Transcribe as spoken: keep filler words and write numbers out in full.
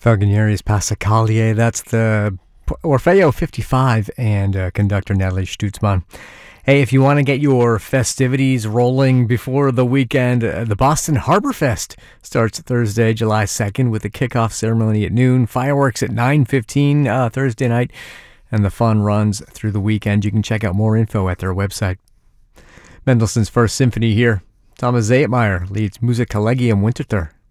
Wagneri's Passacaglia, that's the Orfeo fifty-five and uh, conductor Natalie Stutzman. Hey, if you want to get your festivities rolling before the weekend, uh, the Boston Harbor Fest starts Thursday, July second with a kickoff ceremony at noon, fireworks at nine fifteen uh, Thursday night, and the fun runs through the weekend. You can check out more info at their website. Mendelssohn's First Symphony here. Thomas Zaytmeyer leads Musikkollegium Winterthur.